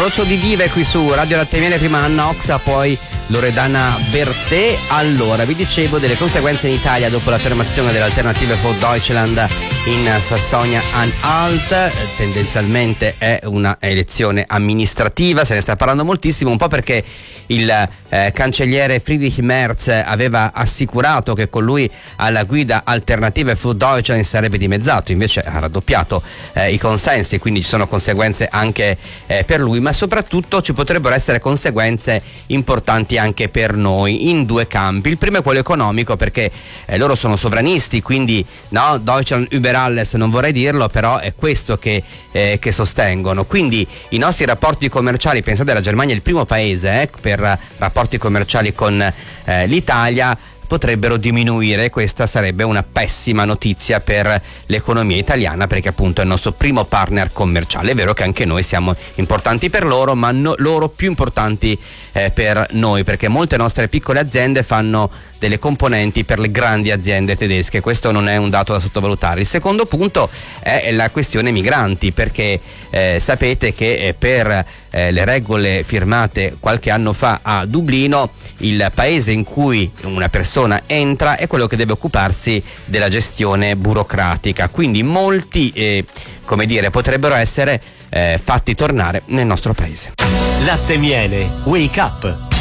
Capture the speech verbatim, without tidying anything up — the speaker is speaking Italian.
Rocio di Dive qui su Radio Latte e Miele, prima Anna Oxa, poi Loredana Bertè. Allora, vi dicevo delle conseguenze in Italia dopo l'affermazione dell'Alternative für Deutschland in Sassonia-Anhalt. Tendenzialmente è una elezione amministrativa, se ne sta parlando moltissimo, un po' perché il eh, cancelliere Friedrich Merz aveva assicurato che con lui alla guida Alternative für Deutschland sarebbe dimezzato, invece ha raddoppiato eh, i consensi, quindi ci sono conseguenze anche eh, per lui, ma soprattutto ci potrebbero essere conseguenze importanti anche per noi in due campi. Il primo è quello economico, perché eh, loro sono sovranisti, quindi no, Deutschland über alles non vorrei dirlo, però è questo che, eh, che sostengono. Quindi i nostri rapporti commerciali, pensate, la Germania è il primo paese eh, per rapporti commerciali con eh, l'Italia, potrebbero diminuire. Questa sarebbe una pessima notizia per l'economia italiana, perché appunto è il nostro primo partner commerciale. È vero che anche noi siamo importanti per loro, ma no, loro più importanti eh, per noi, perché molte nostre piccole aziende fanno delle componenti per le grandi aziende tedesche. Questo non è un dato da sottovalutare. Il secondo punto è la questione migranti, perché eh, sapete che eh, per eh, le regole firmate qualche anno fa a Dublino, il paese in cui una persona entra è quello che deve occuparsi della gestione burocratica, quindi molti eh, come dire potrebbero essere eh, fatti tornare nel nostro paese. Latte e Miele, Wake Up.